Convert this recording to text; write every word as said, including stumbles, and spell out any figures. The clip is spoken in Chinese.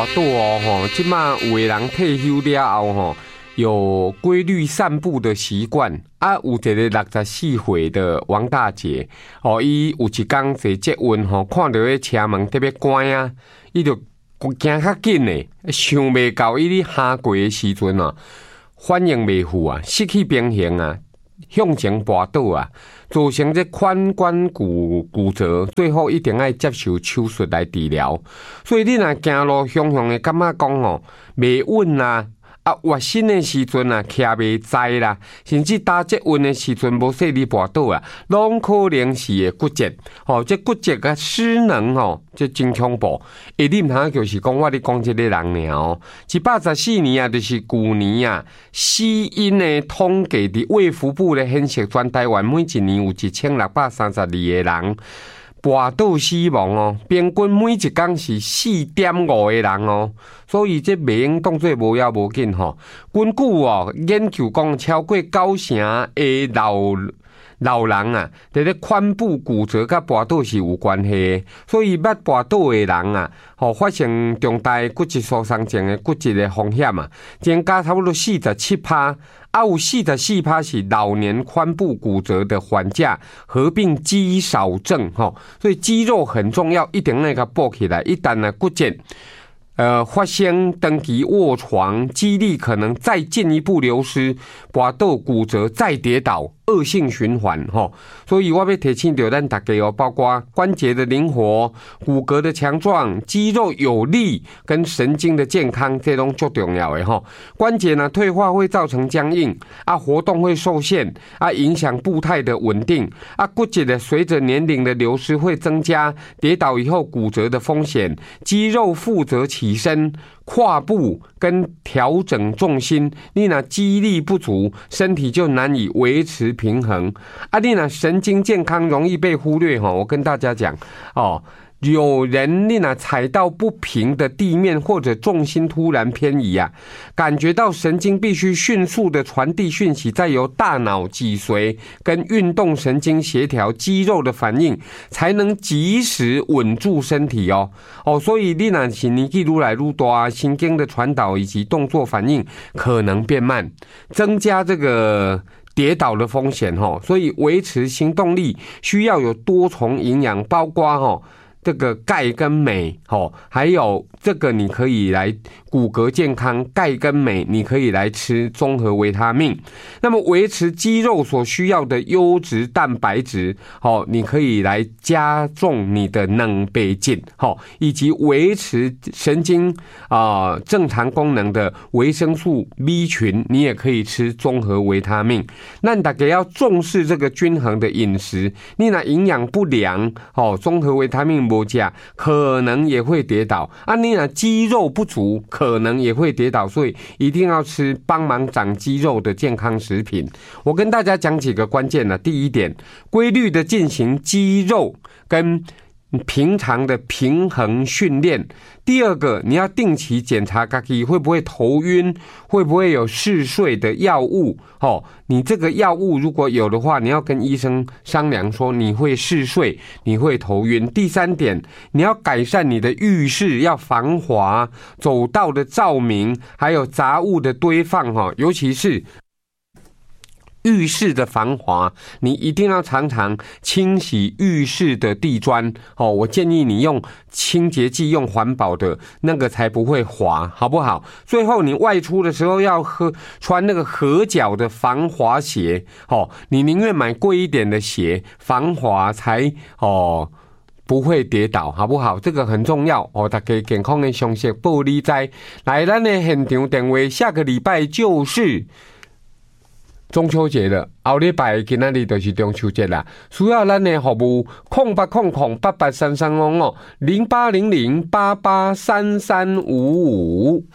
多哦吼，即马有的人退休了后吼，有规律散步的习惯啊。有一个六十四岁的王大姐哦，伊有一天坐捷运吼，看到迄车门特别关啊，伊就行较紧嘞，想袂到伊咧下过的时阵啊，反应袂赴啊，失去平衡啊，向前滑倒啊，造成这髋关骨骨折，最后一定要接受手术来治疗。所以你若行路雄雄的，感觉讲哦，袂稳啦。啊，活身的时阵啊，徛袂在啦，甚至搭捷运的时阵无细力跋倒啊，拢可能是会骨折。吼、哦，这骨折啊失能吼，这真恐怖。下你毋通就是讲我咧讲这个人尔哦，一百十四年啊，就是旧年啊，死因的统计伫卫福部咧显示，全台湾每一年有一千六百三十二个人跋倒死亡哦，平均每一天是四点五个人哦，所以这袂用当作无要无紧吼。根据哦研究讲，超过九成的老老人啊，伫咧髋部骨折甲跋倒是有关系的，所以捌跋倒的人啊，吼发生重大骨质疏松症的骨折的风险啊，增加差不多四十七趴。啊，有四十四趴是老年髋部骨折的患者，合并肌少症吼，所以肌肉很重要，一定要给它补起来。一旦呢骨折，呃，发生长期卧床，肌力可能再进一步流失，滑倒骨折再跌倒，恶性循环吼。所以我要提醒到咱大家哦，包括关节的灵活、骨骼的强壮、肌肉有力跟神经的健康，这拢最重要的吼。关节呢退化会造成僵硬啊，活动会受限啊，影响步态的稳定啊，骨节的随着年龄的流失会增加跌倒以后骨折的风险，肌肉负责起身、跨步跟调整重心，你若肌力不足，身体就难以维持平衡啊！你若神经健康容易被忽略哈，我跟大家讲哦。有人你若踩到不平的地面，或者重心突然偏移啊，感觉到神经必须迅速的传递讯息，再由大脑脊髓跟运动神经协调肌肉的反应，才能及时稳住身体哦。哦，所以你若是年纪愈来愈大，神经的传导以及动作反应可能变慢，增加这个跌倒的风险哦。所以维持行动力需要有多重营养，包括哦。这个钙跟镁，吼，还有这个你可以来骨骼健康，钙跟镁你可以来吃综合维他命。那么维持肌肉所需要的优质蛋白质，吼，你可以来加重你的能倍镜，吼，以及维持神经啊、呃、正常功能的维生素 B 群，你也可以吃综合维他命。那大家要重视这个均衡的饮食，你那营养不良，哦，综合维他命不加，可能也会跌倒啊！你呢肌肉不足，可能也会跌倒，所以一定要吃帮忙长肌肉的健康食品。我跟大家讲几个关键呢。第一点，规律的进行肌肉跟平常的平衡训练。第二个，你要定期检查自己会不会头晕，会不会有嗜睡的药物。哦，你这个药物如果有的话，你要跟医生商量说你会嗜睡，你会头晕。第三点，你要改善你的浴室，要防滑，走道的照明，还有杂物的堆放，哈，尤其是浴室的防滑，你一定要常常清洗浴室的地砖哦。我建议你用清洁剂，用环保的那个才不会滑，好不好？最后你外出的时候要喝穿那个合脚的防滑鞋哦。你宁愿买贵一点的鞋，防滑才哦不会跌倒，好不好？这个很重要哦。大家健康的常识报你知。来，咱的现场电话，下个礼拜就是中秋节了，后礼拜今仔日就是中秋节啦。需要咱的服务，空八空空八八三三五五零八零零八八三三五五。